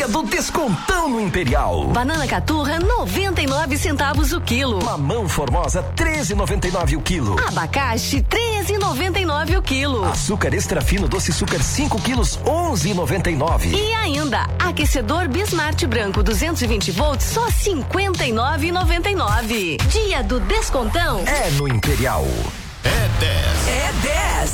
dia do descontão no Imperial. Banana caturra 99 centavos o quilo. Mamão formosa 13,99 o quilo. Abacate 13,99 o quilo. Açúcar extra fino doce açúcar 5 quilos 11,99. E ainda aquecedor Bismart branco 220 volts só 59,99. Dia do descontão é no Imperial. É 10. É 10.